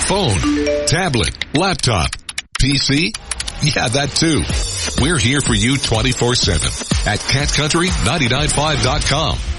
phone, tablet, laptop, PC? Yeah, that too. We're here for you 24/7 at catcountry995.com.